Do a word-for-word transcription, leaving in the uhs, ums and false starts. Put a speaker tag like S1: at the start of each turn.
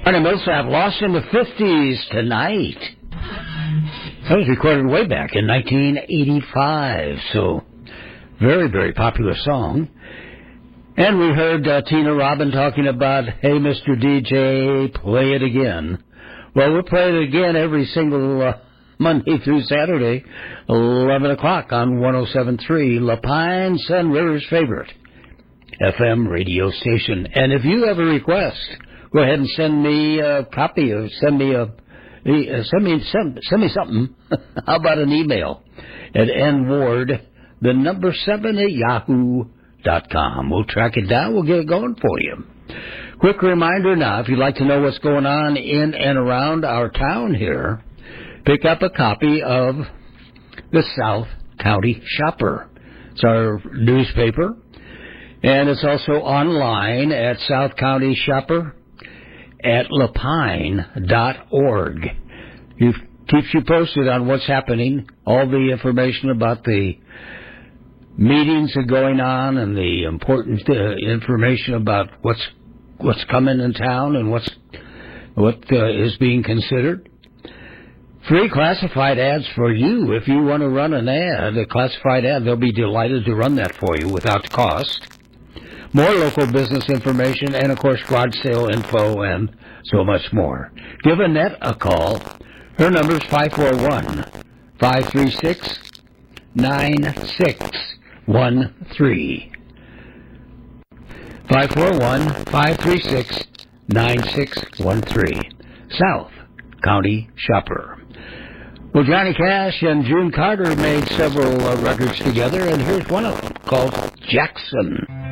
S1: Barney Millsap, Lost in the fifties tonight. That was recorded way back in nineteen eighty-five, so very, very popular song. And we heard uh, Tina Robin talking about, hey, Mister D J, play it again. Well, we'll play it again every single uh, Monday through Saturday, eleven o'clock on one oh seven point three, La Pine, Sun River's favorite F M radio station. And if you have a request, go ahead and send me a copy or send me a uh, send me send, send me something. How about an email at nward, the number seven at yahoo dot com. We'll track it down. We'll get it going for you. Quick reminder now, if you'd like to know what's going on in and around our town here, pick up a copy of the South County Shopper. It's our newspaper, and it's also online at South County Shopper at lapine dot org. It keeps you posted on what's happening, all the information about the meetings are going on and the important uh, information about what's what's coming in town and what's what uh, is being considered. Free classified ads for you. If you want to run an ad, a classified ad, they'll be delighted to run that for you without cost. More local business information and, of course, garage sale info and so much more. Give Annette a call. Her number is five four one, five three six, nine six one three. five four one, five three six, nine six one three. South County Shopper. Well, Johnny Cash and June Carter made several uh, records together, and here's one of them called Jackson.